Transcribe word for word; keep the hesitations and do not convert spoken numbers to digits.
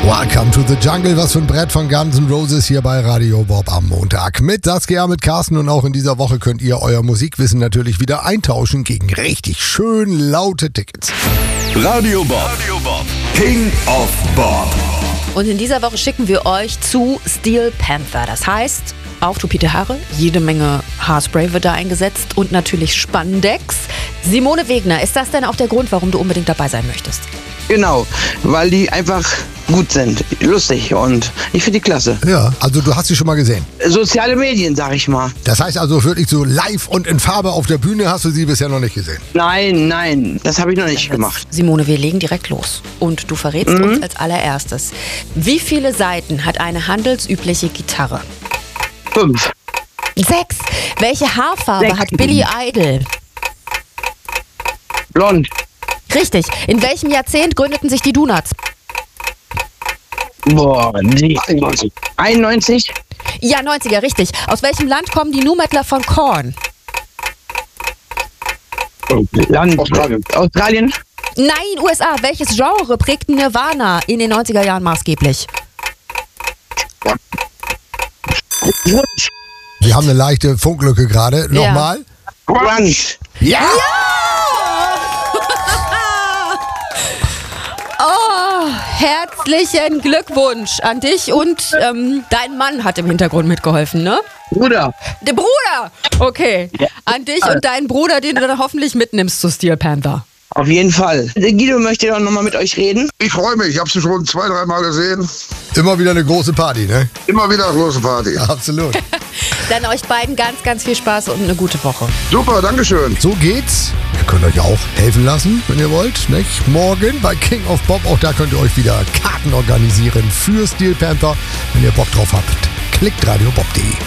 Welcome to the Jungle, was für ein Brett von Guns N' Roses hier bei Radio Bob am Montag. Mit Saskia, mit Carsten und auch in dieser Woche könnt ihr euer Musikwissen natürlich wieder eintauschen gegen richtig schön laute Tickets. Radio Bob, Radio Bob. King of Bob. Und in dieser Woche schicken wir euch zu Steel Panther. Das heißt, auftupierte Haare, jede Menge Haarspray wird da eingesetzt und natürlich Spandex. Simone Wegner, ist das denn auch der Grund, warum du unbedingt dabei sein möchtest? Genau, weil die einfach gut sind, lustig und ich finde die klasse. Ja, also du hast sie schon mal gesehen. Soziale Medien, sag ich mal. Das heißt also wirklich so live und in Farbe auf der Bühne hast du sie bisher noch nicht gesehen? Nein, nein, das habe ich noch nicht gemacht. Simone, wir legen direkt los. Und du verrätst mhm. uns als allererstes, wie viele Saiten hat eine handelsübliche Gitarre? Fünf. Sechs. Welche Haarfarbe Sechs. hat Billy Idol? Blond. Richtig. In welchem Jahrzehnt gründeten sich die Donuts? Boah, die einundneunzig. Ja, neunziger, richtig. Aus welchem Land kommen die Nu-Mettler von Korn? Land. Australien. Australien. Nein, U S A. Welches Genre prägten Nirvana in den neunziger Jahren maßgeblich? Wir haben eine leichte Funklücke gerade. Nochmal. Grunge. Ja! Ja! Oh, herzlichen Glückwunsch an dich und ähm, dein Mann hat im Hintergrund mitgeholfen, ne? Bruder. Der Bruder! Okay. Ja. An dich und deinen Bruder, den du dann hoffentlich mitnimmst zu Steel Panther. Auf jeden Fall. Der Guido möchte doch nochmal mit euch reden. Ich freue mich, ich habe sie schon zwei, dreimal gesehen. Immer wieder eine große Party, ne? Immer wieder eine große Party. Ja, absolut. Dann euch beiden ganz, ganz viel Spaß und eine gute Woche. Super, Dankeschön. So geht's. Ihr könnt euch auch helfen lassen, wenn ihr wollt. Nicht? Morgen bei King of Bob, auch da könnt ihr euch wieder Karten organisieren für Steel Panther. Wenn ihr Bock drauf habt, klickt radiobob punkt de.